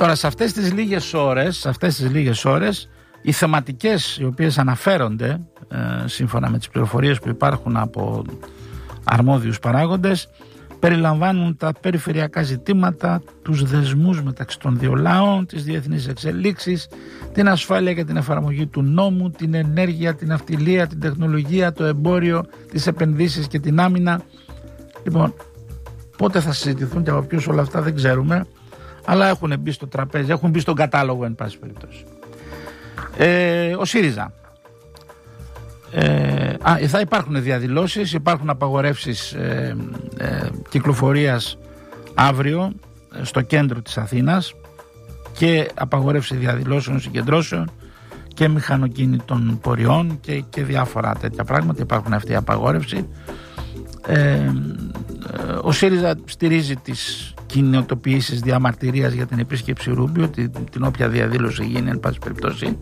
Τώρα σε αυτές τις λίγες ώρες οι θεματικές οι οποίες αναφέρονται σύμφωνα με τις πληροφορίες που υπάρχουν από αρμόδιους παράγοντες περιλαμβάνουν τα περιφερειακά ζητήματα, τους δεσμούς μεταξύ των δύο λαών, τις διεθνείς εξελίξεις, την ασφάλεια και την εφαρμογή του νόμου, την ενέργεια, την ναυτιλία, την τεχνολογία, το εμπόριο, τις επενδύσεις και την άμυνα. Λοιπόν, πότε θα συζητηθούν και από ποιους όλα αυτά δεν ξέρουμε, αλλά έχουν μπει στο τραπέζι, έχουν μπει στον κατάλογο εν πάση περιπτώσει. Ο ΣΥΡΙΖΑ. Θα υπάρχουν διαδηλώσεις, υπάρχουν απαγορεύσεις κυκλοφορίας αύριο στο κέντρο της Αθήνας και απαγορεύση διαδηλώσεων, συγκεντρώσεων και μηχανοκίνητων πορειών και διάφορα τέτοια πράγματα. Υπάρχουν αυτή η απαγόρευση. Ο ΣΥΡΙΖΑ στηρίζει τις κοινοτοποιήσεις διαμαρτυρίας για την επίσκεψη Ρούμπιο, την όποια διαδήλωση γίνει εν πάση περιπτώσει.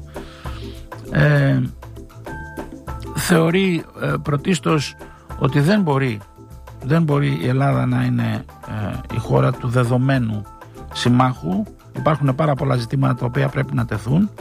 Θεωρεί πρωτίστως ότι δεν μπορεί η Ελλάδα να είναι η χώρα του δεδομένου συμμάχου. Υπάρχουν πάρα πολλά ζητήματα τα οποία πρέπει να τεθούν,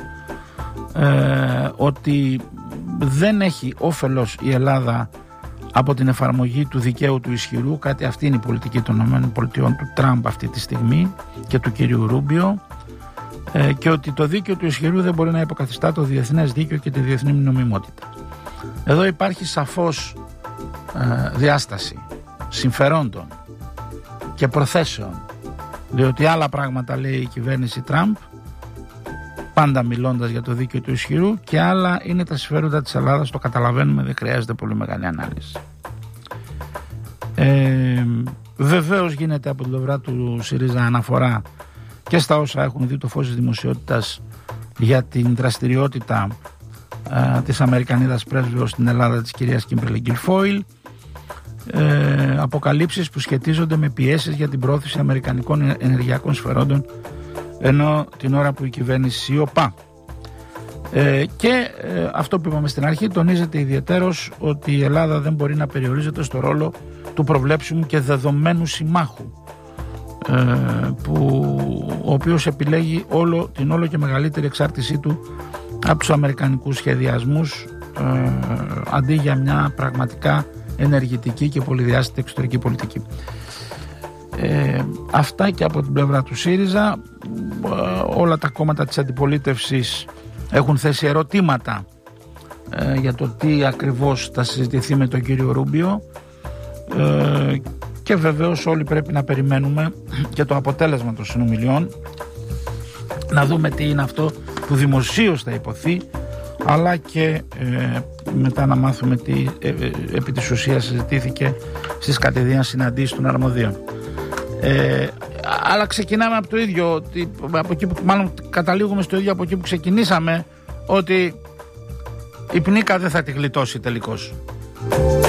ότι δεν έχει όφελος η Ελλάδα από την εφαρμογή του δικαίου του ισχυρού, κάτι αυτή είναι η πολιτική των ΗΠΑ, του Τραμπ αυτή τη στιγμή και του κυρίου Ρούμπιο, και ότι το δίκαιο του ισχυρού δεν μπορεί να υποκαθιστά το διεθνές δίκαιο και τη διεθνή νομιμότητα. Εδώ υπάρχει σαφώς διάσταση συμφερόντων και προθέσεων, διότι άλλα πράγματα λέει η κυβέρνηση Τραμπ, πάντα μιλώντας για το δίκαιο του ισχυρού, και άλλα είναι τα συμφέροντα της Ελλάδας. Το καταλαβαίνουμε, δεν χρειάζεται πολύ μεγάλη ανάλυση. Βεβαίως γίνεται από την πλευρά του ΣΥΡΙΖΑ αναφορά και στα όσα έχουν δει το φως της δημοσιότητας για την δραστηριότητα της Αμερικανίδας πρέσβεως στην Ελλάδα, της κυρίας Κίμπερλι Γκιλφόιλ, αποκαλύψεις που σχετίζονται με πιέσεις για την πρόθεση αμερικανικών ενεργειακών σφαιρόντων, ενώ την ώρα που η κυβέρνηση ΟΠΑ. Και αυτό που είπαμε στην αρχή, τονίζεται ιδιαιτέρως ότι η Ελλάδα δεν μπορεί να περιορίζεται στο ρόλο του προβλέψιμου και δεδομένου συμμάχου, ο οποίος επιλέγει την όλο και μεγαλύτερη εξάρτησή του από τους αμερικανικούς σχεδιασμούς, αντί για μια πραγματικά ενεργητική και πολυδιάστατη εξωτερική πολιτική. Αυτά και από την πλευρά του ΣΥΡΙΖΑ. Όλα τα κόμματα της αντιπολίτευσης έχουν θέσει ερωτήματα για το τι ακριβώς θα συζητηθεί με τον κύριο Ρούμπιο, και βεβαίως όλοι πρέπει να περιμένουμε και το αποτέλεσμα των συνομιλιών, να δούμε τι είναι αυτό που δημοσίως θα υποθεί, αλλά και μετά να μάθουμε τι επί της ουσίας συζητήθηκε στις κατηδίαν συναντήσεις των αρμοδίων. Αλλά ξεκινάμε από το ίδιο, από εκεί που, μάλλον καταλήγουμε στο ίδιο από εκεί που ξεκινήσαμε, ότι η πνίκα δεν θα τη γλιτώσει τελικώς.